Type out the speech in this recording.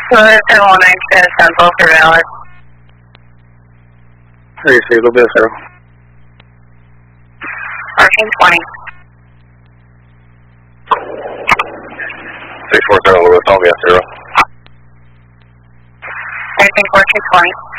Louis 119 sample for valid. Receive, will be 0. Parking 20. 647 Louis, I'll be at 0. Anything 1420.